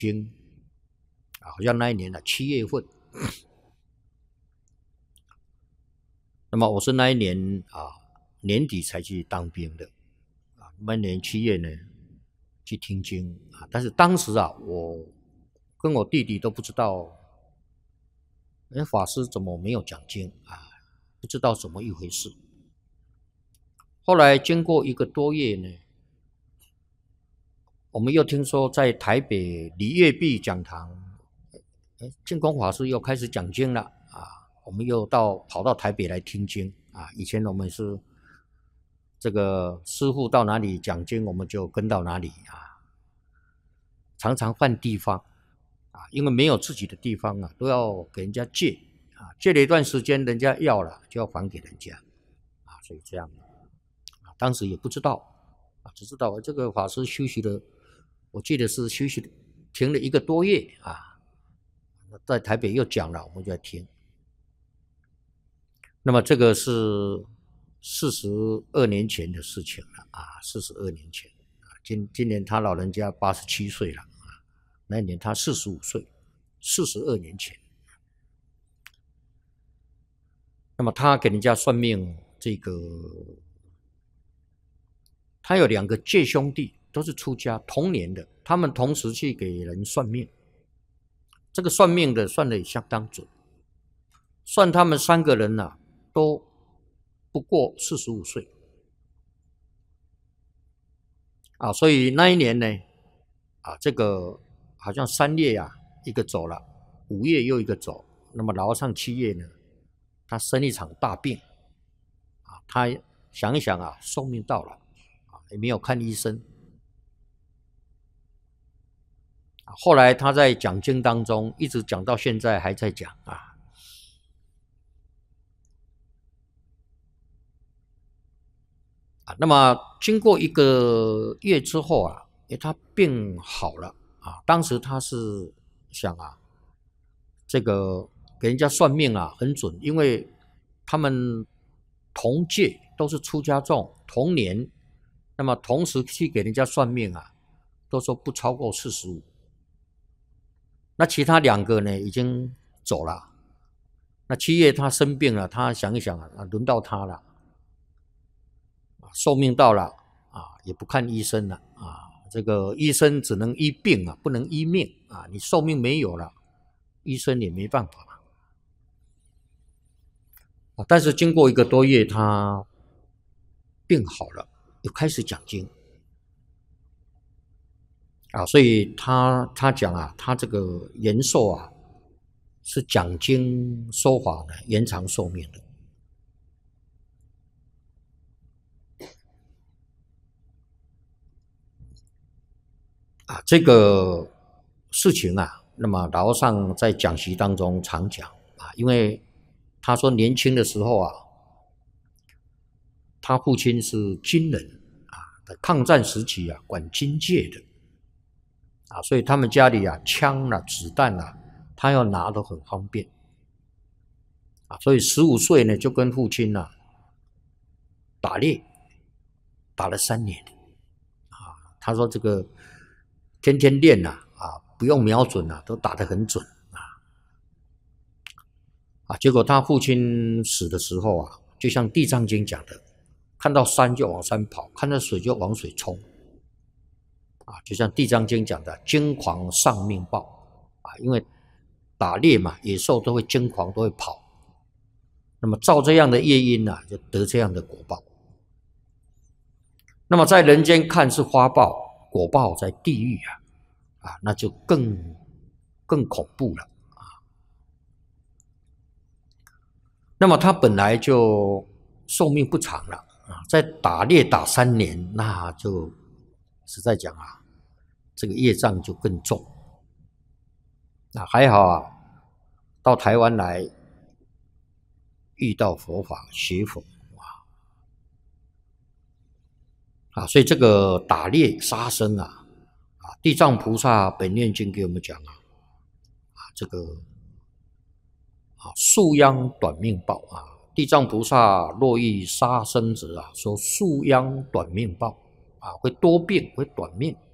经好像那一年7月份。那么我是那一年年底才去当兵的那年7月呢去听经但是当时我跟我弟弟都不知道，法师怎么没有讲经不知道怎么一回事。后来经过1个多月呢，我们又听说在台北李月碧讲堂，净空法师又开始讲经了我们又跑到台北来听经以前我们是这个师父到哪里讲经，我们就跟到哪里常常换地方因为没有自己的地方都要给人家借借了一段时间，人家要了就要还给人家所以这样当时也不知道只知道这个法师休息了，我记得是休息停了1个多月在台北又讲了，我们就在听。那么这个是42年前的事情了42年前今年他老人家87岁了那一年他45岁，42年前。那么他给人家算命，他有2个介兄弟，都是出家同年的，他们同时去给人算命。这个算命的算得也相当准，算他们3个人都不过45岁所以那一年呢这个好像3月1个走了，5月又1个走，那么然后上7月呢，他生一场大病他想一想寿命到了也没有看医生后来他在讲经当中一直讲到现在还在讲那么经过1个月之后他病好了当时他是想这个给人家算命很准，因为他们同届都是出家众，同年，那么同时去给人家算命都说不超过45。那其他2个呢已经走了，那7月他生病了，他想一想轮到他了，寿命到了也不看医生了这个医生只能医病不能医命你寿命没有了，医生也没办法但是经过1个多月，他病好了，又开始讲经所以他讲他这个延寿是讲经说法呢延长寿命的这个事情那么老和尚在讲习当中常讲因为他说年轻的时候他父亲是军人抗战时期管军界的所以他们家里枪子弹他要拿得很方便所以15岁呢就跟父亲打猎，打了3年他说这个天天练不用瞄准都打得很准结果他父亲死的时候就像《地藏经》讲的，看到山就往山跑，看到水就往水冲就像《地藏经》讲的惊狂丧命报因为打猎嘛，野兽都会惊狂，都会跑，那么照这样的业因就得这样的果报。那么在人间看是花报，果报在地狱那就更恐怖了那么他本来就寿命不长了在打猎打3年，那就实在讲这个业障就更重还好到台湾来遇到佛法学佛所以这个打猎杀生地藏菩萨本愿经给我们讲这个树殃短命报地藏菩萨若遇杀生者说树殃短命报会多病会短命